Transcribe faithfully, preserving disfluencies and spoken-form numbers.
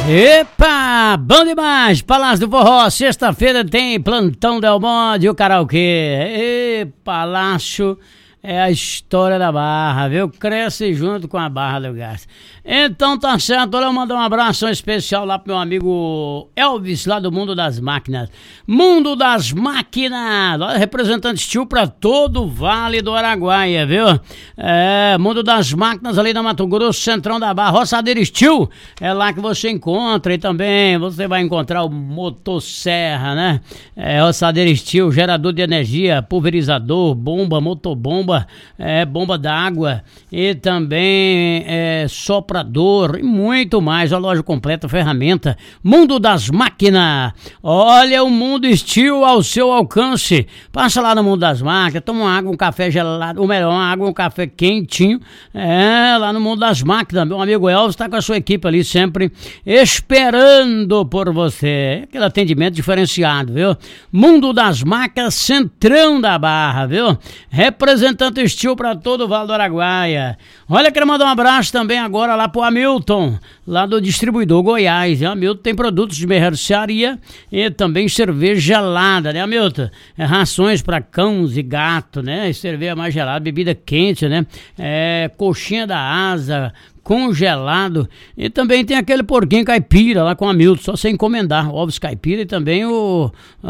Epa, bom demais, Palácio do Forró, sexta-feira tem Plantão Del Monte e o karaokê. E Palácio é a história da Barra, viu? Cresce junto com a Barra do Gás. Então tá certo, olha, eu mandar um abraço especial lá pro meu amigo Elvis, lá do Mundo das Máquinas. Mundo das Máquinas, olha, representante Steel pra todo o Vale do Araguaia, viu? É, Mundo das Máquinas ali na Mato Grosso, centrão da Barra, Roçadeira Steel, é lá que você encontra, e também você vai encontrar o motosserra, né? É, Roçadeira Steel, gerador de energia, pulverizador, bomba, motobomba, é, bomba d'água e também é, soprador e muito mais. A loja completa, ferramenta, Mundo das Máquinas. Olha, o Mundo Steel ao seu alcance. Passa lá no Mundo das Máquinas, toma uma água, um café gelado, ou melhor, uma água, um café quentinho, é, lá no Mundo das Máquinas. Meu amigo Elvis está com a sua equipe ali sempre esperando por você. Aquele atendimento diferenciado, viu? Mundo das Máquinas, centrão da Barra, viu? Representante Steel para todo o Vale do Araguaia. Olha, quero mandar um abraço também agora lá pro Hamilton, lá do distribuidor Goiás. Hamilton tem produtos de mercearia e também cerveja gelada, né, Hamilton? É, rações para cães e gato, né? Cerveja mais gelada, bebida quente, né? É, coxinha da asa, congelado, e também tem aquele porquinho caipira lá com a Hamilton, só você encomendar, ovos caipira e também o